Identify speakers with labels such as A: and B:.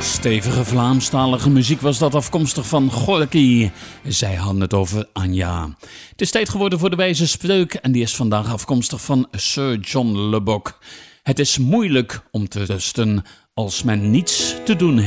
A: Stevige Vlaamstalige muziek was dat, afkomstig van Gorky. Zij hadden het over Anja. Het is tijd geworden voor de wijze spreuk en die is vandaag afkomstig van Sir John Lubbock. Het is moeilijk om te rusten als men niets te doen heeft.